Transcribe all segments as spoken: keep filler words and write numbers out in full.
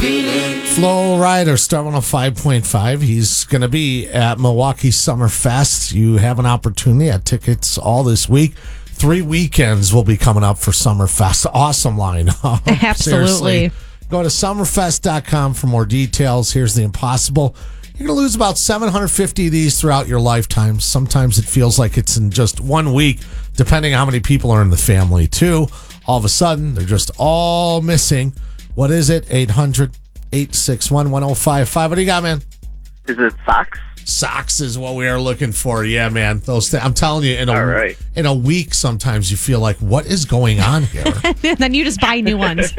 Flo Rida, Star one oh five point five. He's going to be at Milwaukee Summer Fest. You have an opportunity at tickets all this week. Three weekends will be coming up for Summer Fest. Awesome lineup. Absolutely. Seriously. Go to summerfest dot com for more details. Here's the impossible. You're going to lose about seven hundred fifty of these throughout your lifetime. Sometimes it feels like it's in just one week, depending on how many people are in the family, too. All of a sudden, they're just all missing. What is it? eight hundred, eight six one, one oh five five. What do you got, man? Is it socks? Socks is what we are looking for. Yeah, man. Those th- I'm telling you, in a, All right. in a week, sometimes you feel like, what is going on here? And then you just buy new ones.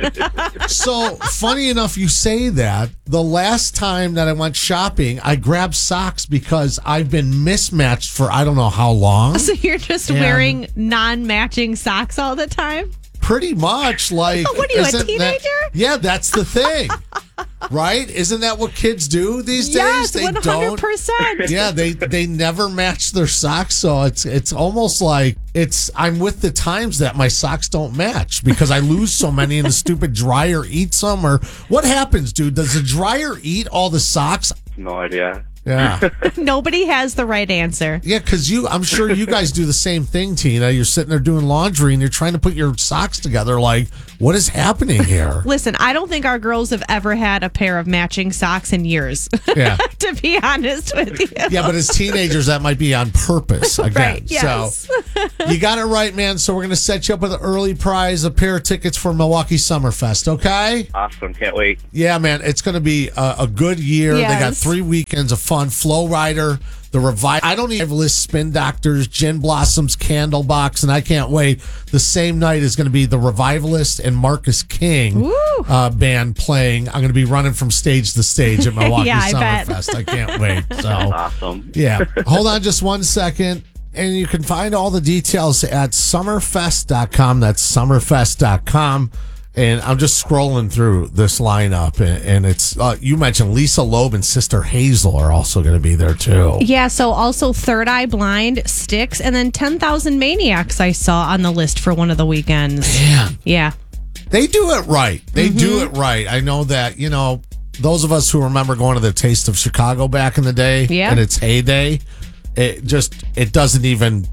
So, funny enough, you say that. The last time that I went shopping, I grabbed socks because I've been mismatched for I don't know how long. So you're just And- wearing non-matching socks all the time? Pretty much like. What are you, a isn't that- teenager? yeah, that's the thing. Right? Isn't that what kids do these days? Yes, They one hundred percent. don't. Yeah, they they never match their socks, so it's it's almost like it's I'm with the times that my socks don't match because I lose so many and the stupid dryer eats them. Or what happens, dude? Does the dryer eat all the socks? No idea. Yeah. Nobody has the right answer. Yeah, because you, I'm sure you guys do the same thing, Tina. You're sitting there doing laundry and you're trying to put your socks together. Like, what is happening here? Listen, I don't think our girls have ever had a pair of matching socks in years. Yeah. To be honest with you. Yeah, but as teenagers, that might be on purpose again. Right, yes. So you got it right, man. So we're going to set you up with an early prize, a pair of tickets for Milwaukee Summerfest, okay? Awesome. Can't wait. Yeah, man. It's going to be a, a good year. Yes. They got three weekends of fun. Flow Rider, the Revive. I don't even list Spin Doctors, Gin Blossoms, Candlebox, and I can't wait. The same night is going to be the Revivalist and Marcus King uh, band playing. I'm going to be running from stage to stage at Milwaukee Yeah, I bet. Summerfest. I can't wait. So, Awesome. yeah. Hold on just one second. And you can find all the details at summerfest dot com. That's summerfest dot com. And I'm just scrolling through this lineup, and, and it's uh, you mentioned Lisa Loeb and Sister Hazel are also going to be there too. Yeah, so also Third Eye Blind, Styx, and then ten thousand Maniacs I saw on the list for one of the weekends. Man, Yeah. they do it right. They do it right. I know that, you know, those of us who remember going to the Taste of Chicago back in the day, Yeah. in its heyday, it just it doesn't even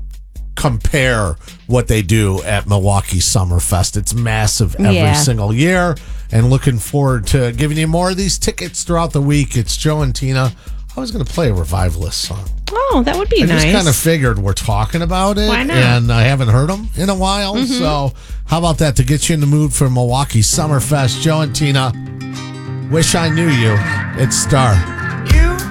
compare what they do at Milwaukee Summerfest. It's massive every Yeah. single year, and looking forward to giving you more of these tickets throughout the week. It's Joe and Tina. I was going to play a Revivalist song. Oh, that would be I nice. just kind of figured we're talking about it, Why not? and I haven't heard them in a while. Mm-hmm. So how about that to get you in the mood for Milwaukee Summerfest? Joe and Tina, Wish I Knew You. It's Star.